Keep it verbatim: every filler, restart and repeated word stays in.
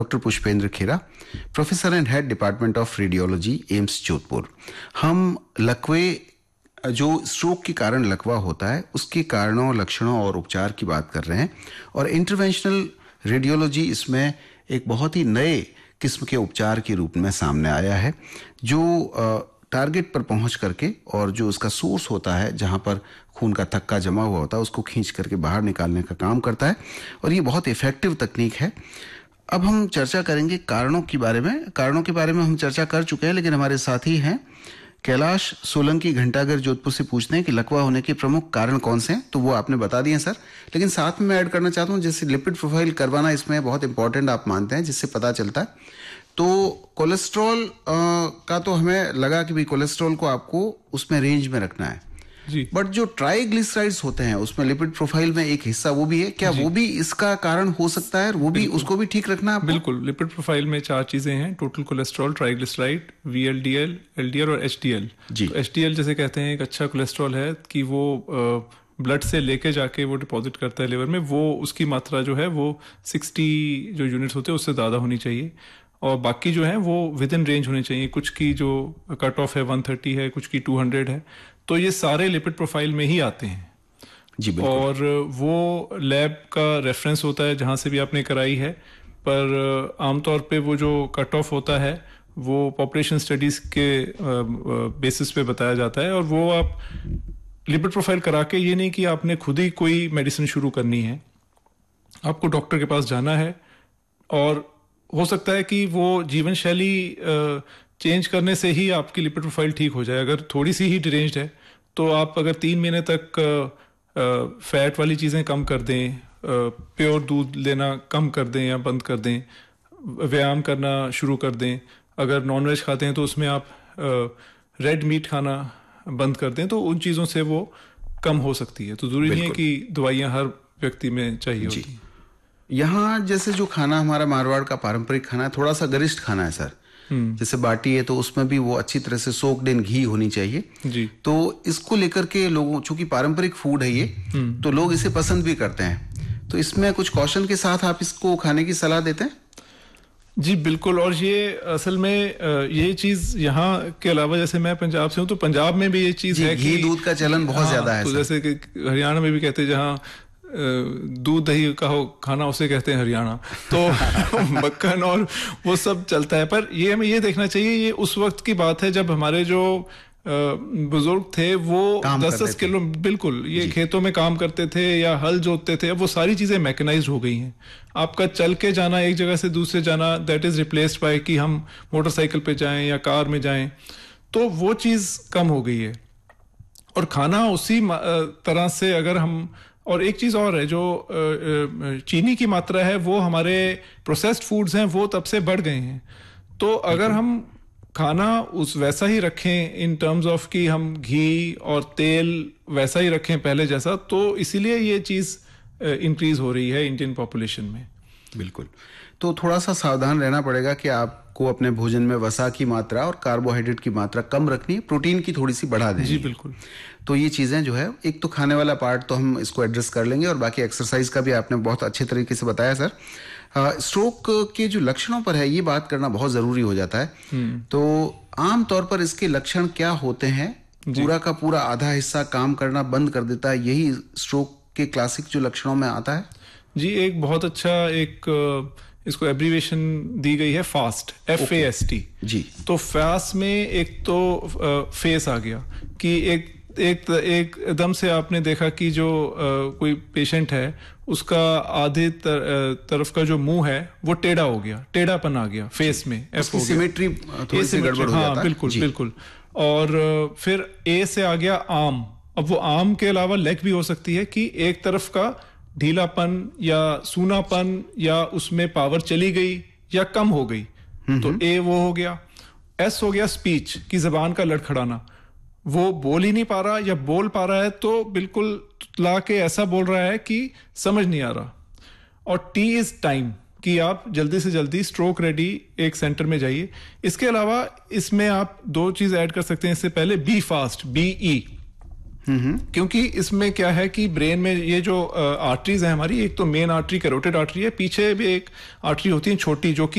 Doctor Pushpendra Khera, professor and head department of radiology, AIIMS Jodhpur. हम लकवे, जो stroke के कारण लकवा होता है, उसके कारणों, लक्षणों और उपचार की बात कर रहे हैं। और इंटरवेंशनल रेडियोलॉजी इसमें एक बहुत ही नए किस्म के उपचार के रूप में सामने आया है, जो टारगेट पर पहुंच करके और जो उसका सोर्स होता है, जहां पर खून का थक्का जमा हुआ होता है, उसको खींच करके बाहर निकालने का काम करता है। और ये बहुत इफेक्टिव तकनीक है। अब हम चर्चा करेंगे कारणों के बारे में। कारणों के बारे में हम चर्चा कर चुके हैं, लेकिन हमारे साथी हैं कैलाश सोलंकी घंटाघर जोधपुर से पूछते हैं कि लकवा होने के प्रमुख कारण कौन से हैं। तो वो आपने बता दिए सर, लेकिन साथ में मैं ऐड करना चाहता हूँ, जैसे लिपिड प्रोफाइल करवाना इसमें बहुत इंपॉर्टेंट आप मानते हैं, जिससे पता चलता है। तो कोलेस्ट्रॉल का तो हमें लगा कि भाई कोलेस्ट्रॉल को आपको उसमें रेंज में रखना है जी, बट जो ट्राइग्लिसराइड्स होते हैं उसमें लिपिड प्रोफाइल में एक हिस्सा वो भी है क्या? वो भी इसका कारण हो सकता है, वो भी, उसको भी ठीक रखना है? बिल्कुल। लिपिड प्रोफाइल में चार चीजें हैं: total cholesterol, triglyceride, VLDL, LDL और एचडीएल। तो एचडीएल जैसे कहते हैं एक अच्छा कोलेस्ट्रॉल है कि वो ब्लड से लेके जाके वो डिपॉजिट करता है लिवर में। वो उसकी मात्रा जो है वो सिक्सटी जो यूनिट्स होते हैं उससे ज़्यादा होनी चाहिए, और बाकी जो है वो विद इन रेंज होनी चाहिए। कुछ की जो कट ऑफ है वन थर्टी है, कुछ की टू हंड्रेड है। तो ये सारे लिपिड प्रोफाइल में ही आते हैं जी, बिल्कुल। और वो लैब का रेफरेंस होता है जहाँ से भी आपने कराई है, पर आमतौर पे वो जो कट ऑफ होता है वो पॉपुलेशन स्टडीज़ के बेसिस पे बताया जाता है। और वो आप लिपिड प्रोफाइल करा के, ये नहीं कि आपने खुद ही कोई मेडिसिन शुरू करनी है, आपको डॉक्टर के पास जाना है और हो सकता है कि वो जीवन शैली चेंज करने से ही आपकी लिपिड प्रोफाइल ठीक हो जाए। अगर थोड़ी सी ही डिरेंज्ड है तो आप अगर तीन महीने तक फैट वाली चीज़ें कम कर दें, प्योर दूध लेना कम कर दें या बंद कर दें, व्यायाम करना शुरू कर दें, अगर नॉनवेज खाते हैं तो उसमें आप रेड मीट खाना बंद कर दें, तो उन चीज़ों से वो कम हो सकती है। तो ज़रूरी नहीं है कि दवाइयाँ हर व्यक्ति में चाहिए होती हैं। यहाँ जैसे जो खाना हमारा मारवाड़ का पारंपरिक खाना है, थोड़ा सा गरिष्ठ खाना है सर। जैसे बाटी है तो उसमें भी वो अच्छी तरह से सोक्ड इन घी होनी चाहिए जी। तो इसको लेकर के लोगों, चूंकि पारंपरिक फूड है ये, तो लोग इसे पसंद भी करते हैं। तो इसमें कुछ कॉशन के साथ आप इसको खाने की सलाह देते हैं? जी बिल्कुल। और ये असल में ये चीज़ यहाँ के अलावा, जैसे मैं पंजाब से हूँ तो पंजाब में भी ये चीज़ है कि घी दूध का चलन बहुत ज्यादा है। तो जैसे कि हरियाणा में भी कहते हैं जहाँ दूध दही का हो खाना उसे कहते हैं हरियाणा, तो मक्खन और वो सब चलता है। पर ये हमें ये देखना चाहिए, ये उस वक्त की बात है जब हमारे जो बुजुर्ग थे वो दस दस किलो बिल्कुल ये खेतों में काम करते थे या हल जोतते थे। अब वो सारी चीजें मैकेनाइज्ड हो गई हैं। आपका चल के जाना, एक जगह से दूसरे जाना, दैट इज रिप्लेस्ड बाय कि हम मोटरसाइकिल पे जाएं या कार में जाएं, तो वो चीज कम हो गई है। और खाना उसी तरह से अगर हम, और एक चीज़ और है, जो चीनी की मात्रा है वो हमारे प्रोसेस्ड फूड्स हैं वो तब से बढ़ गए हैं। तो अगर हम खाना उस वैसा ही रखें इन टर्म्स ऑफ कि हम घी और तेल वैसा ही रखें पहले जैसा, तो इसीलिए ये चीज़ इंक्रीज हो रही है इंडियन पॉपुलेशन में। बिल्कुल। तो थोड़ा सा सावधान रहना पड़ेगा कि आपको अपने भोजन में वसा की मात्रा और कार्बोहाइड्रेट की मात्रा कम रखनी है, प्रोटीन की थोड़ी सी बढ़ा देनी है। जी बिल्कुल। तो ये चीज़ें जो है, एक तो खाने वाला पार्ट तो हम इसको एड्रेस कर लेंगे, और बाकी एक्सरसाइज का भी आपने बहुत अच्छे तरीके से बताया सर। स्ट्रोक के जो लक्षणों पर है ये बात करना बहुत ज़रूरी हो जाता है। तो आम तौर पर इसके लक्षण क्या होते हैं? पूरा का पूरा आधा हिस्सा काम करना बंद कर देता है, यही स्ट्रोक के क्लासिक जो लक्षणों में आता है? जी, एक बहुत अच्छा एक इसको एब्रीवेशन दी गई है, fast, F A S T G. तो फास्ट में एक तो फेस आ गया कि एक एक एक एकदम से आपने देखा कि जो आ, कोई पेशेंट है उसका आधे तर, तरफ का जो मुंह है वो टेढ़ा हो गया, टेढ़ापन आ गया फेस में, एफ हो गया, सिमेट्री थोड़ी सी गड़बड़ हो जाता है। बिल्कुल बिल्कुल। और फिर ए से आ गया आर्म। अब वो आर्म के अलावा लेग भी हो सकती है कि एक तरफ का ढीलापन या सूनापन या उसमें पावर चली गई या कम हो गई, तो ए वो हो गया। एस हो गया स्पीच, की जबान का लड़खड़ाना, वो बोल ही नहीं पा रहा या बोल पा रहा है तो बिल्कुल ला के ऐसा बोल रहा है कि समझ नहीं आ रहा। और टी इज टाइम, कि आप जल्दी से जल्दी स्ट्रोक रेडी एक सेंटर में जाइए। इसके अलावा इसमें आप दो चीज ऐड कर सकते हैं इससे पहले, बी फास्ट, बी ई क्योंकि इसमें क्या है कि ब्रेन में ये जो आर्टरीज है हमारी, एक तो मेन आर्टरी कैरोटिड आर्टरी है, पीछे भी एक आर्टरी होती है छोटी जो कि